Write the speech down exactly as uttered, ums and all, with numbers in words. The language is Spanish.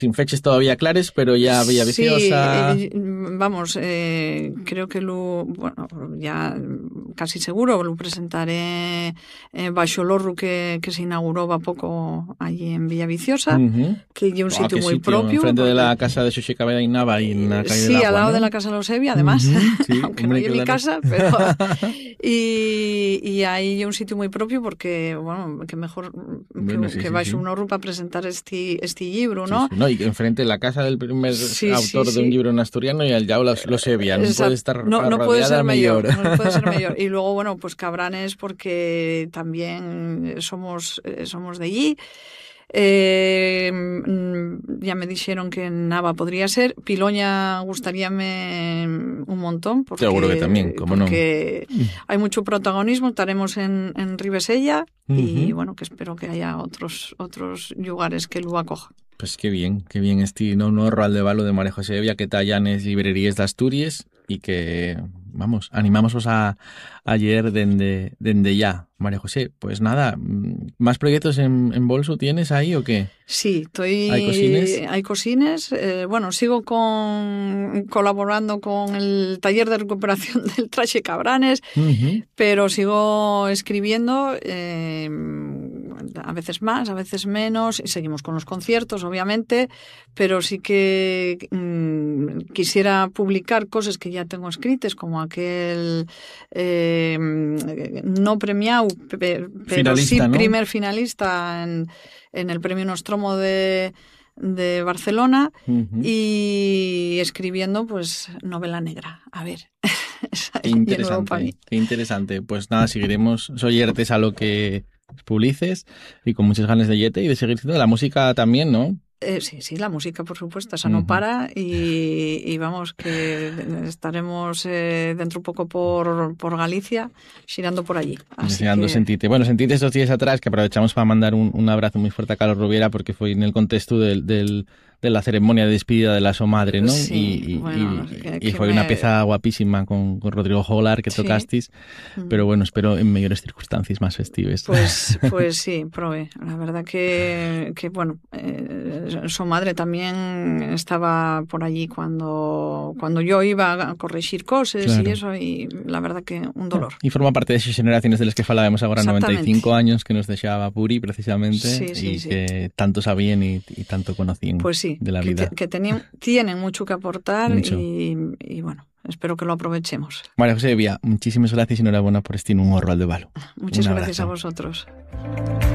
sin fechas todavía claras, pero ya Villaviciosa... Sí, eh, vamos, eh, creo que lo, bueno, ya casi seguro lo presentaré en Baixo Lorru, que, que se inauguró va poco allí en Villaviciosa, uh-huh. que es un sitio oh, muy sitio, propio. Enfrente porque, de la casa de Xoxe Cabeda y Nava y en la calle Sí, del agua, al lado ¿no? de la casa de los Evia, además, uh-huh, sí, aunque hombre, no es claro. mi casa, pero... y, y ahí es un sitio muy propio porque, bueno, que mejor bueno, que, sí, que sí, Baixo sí. Lorru para presentar este, este libro, ¿no? Sí, sí. No, y enfrente de la casa del primer sí, autor sí, de un sí. libro en asturiano y al Yao los, los Evia, no puede estar no, no puede ser mejor. mejor. No puede ser mejor. Y luego, bueno, pues Cabranes porque también somos, somos de allí. Eh, ya me dijeron que Nava podría ser. Piloña gustaríame un montón. Porque, seguro que también, cómo no. Porque hay mucho protagonismo. Estaremos en, en Ribesella uh-huh. y bueno, que espero que haya otros, otros lugares que lo acojan. Pues qué bien, qué bien este no, no Roald de Balo de María José Evia, que tallanes librerías de Asturias y que, vamos, animamos a ayer dende, dende ya, María José. Pues nada, ¿más proyectos en, en bolso tienes ahí o qué? Sí, estoy... ¿Hay cosines? Hay cosines. Eh, bueno, sigo con colaborando con el taller de recuperación del Traxe Cabranes, uh-huh. pero sigo escribiendo, eh, a veces más, a veces menos, y seguimos con los conciertos, obviamente, pero sí que mmm, quisiera publicar cosas que ya tengo escritas, como aquel eh, no premiado, pero finalista, sí ¿no? primer finalista en, en el Premio Nostromo de, de Barcelona, uh-huh. y escribiendo pues novela negra. A ver, qué interesante, qué interesante. Pues nada, seguiremos soyertes a lo que publices y con muchas ganas de yete y de seguir haciendo la música también, ¿no? Eh, sí, sí, la música, por supuesto, esa uh-huh. no para y, y vamos, que estaremos eh, dentro un poco por, por Galicia, girando por allí. Deseando que... Sentite. Bueno, Sentite estos días atrás, que aprovechamos para mandar un, un abrazo muy fuerte a Carlos Rubiera, porque fue en el contexto del, del, de la ceremonia de despedida de la su madre, ¿no? Sí, y, y, bueno, y, que, y que fue me... una pieza guapísima con, con Rodrigo Joglar que sí. tocasteis, uh-huh. pero bueno, espero en mejores circunstancias más festivas. Pues, pues sí, prove. La verdad que, que bueno, eh, su madre también estaba por allí cuando, cuando yo iba a corregir cosas, claro. y eso, y la verdad que un dolor. Y forma parte de esas generaciones de las que hablábamos ahora, noventa y cinco años, que nos dejaba Puri precisamente, sí, sí, y sí. que tanto sabían y, y tanto conocían pues sí, de la que vida. Te, que tenían, tienen mucho que aportar mucho. Y, y bueno, espero que lo aprovechemos. María José Evia, muchísimas gracias y enhorabuena por este nuevo Roald de Balo. Muchas gracias a vosotros.